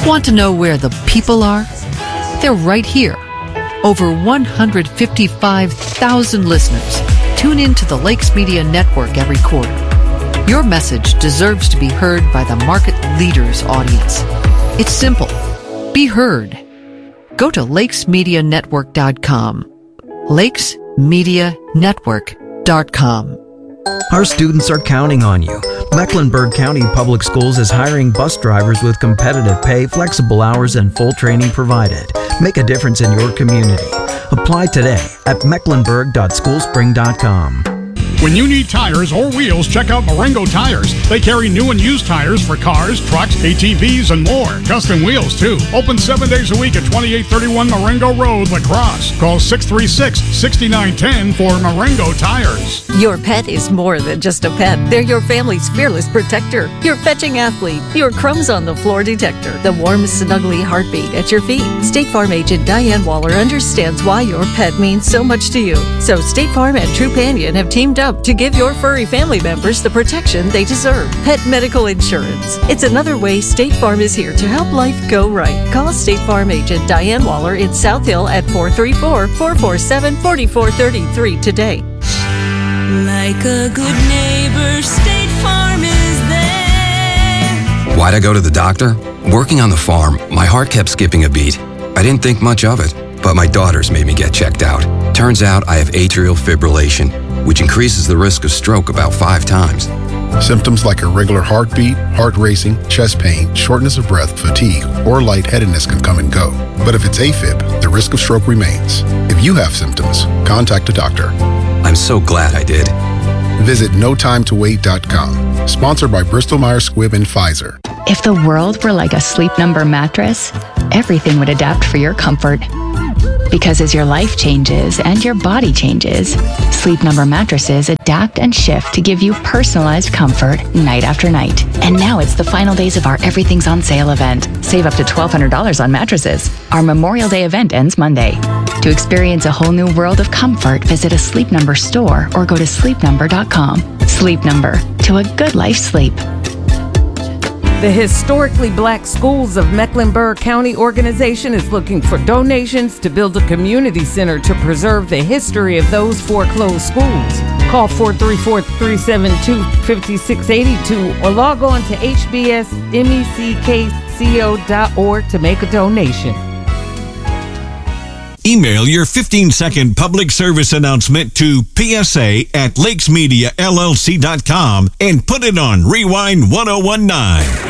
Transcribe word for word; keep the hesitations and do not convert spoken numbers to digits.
Want to know where the people are? They're right here. Over one hundred fifty-five thousand listeners tune in to the Lakes Media Network every quarter. Your message deserves to be heard by the market leader's audience. It's simple. Be heard. Go to lakes media network dot com. lakes media network dot com. Our students are counting on you. Mecklenburg County Public Schools is hiring bus drivers with competitive pay, flexible hours, and full training provided. Make a difference in your community. Apply today at mecklenburg dot schoolspring dot com. When you need tires or wheels, check out Marengo Tires. They carry new and used tires for cars, trucks, A T Vs, and more. Custom wheels, too. Open seven days a week at twenty-eight thirty-one Marengo Road, La Crosse. Call six three six, six nine one zero for Marengo Tires. Your pet is more than just a pet. They're your family's fearless protector, your fetching athlete, your crumbs on the floor detector, the warm, snuggly heartbeat at your feet. State Farm agent Diane Waller understands why your pet means so much to you. So State Farm and Trupanion have teamed up to give your furry family members the protection they deserve. Pet medical insurance. It's another way State Farm is here to help life go right. Call State Farm agent Diane Waller in South Hill at four three four, four four seven, four four three three today. Like a good neighbor, State Farm is there. Why'd I go to the doctor? Working on the farm, my heart kept skipping a beat. I didn't think much of it, but my daughters made me get checked out. Turns out I have atrial fibrillation, which increases the risk of stroke about five times. Symptoms like irregular heartbeat, heart racing, chest pain, shortness of breath, fatigue, or lightheadedness can come and go. But if it's AFib, the risk of stroke remains. If you have symptoms, contact a doctor. I'm so glad I did. Visit no time to wait dot com. Sponsored by Bristol Myers Squibb and Pfizer. If the world were like a Sleep Number mattress, everything would adapt for your comfort. Because as your life changes and your body changes, Sleep Number mattresses adapt and shift to give you personalized comfort night after night. And now it's the final days of our Everything's on Sale event. Save up to twelve hundred dollars on mattresses. Our Memorial Day event ends Monday. To experience a whole new world of comfort, visit a Sleep Number store or go to sleep number dot com. Sleep Number, to a good life sleep. The Historically Black Schools of Mecklenburg County organization is looking for donations to build a community center to preserve the history of those foreclosed schools. Call four three four, three seven two, five six eight two or log on to h b s meckco dot org to make a donation. Email your fifteen second public service announcement to p s a at lakes media l l c dot com and put it on Rewind ten nineteen.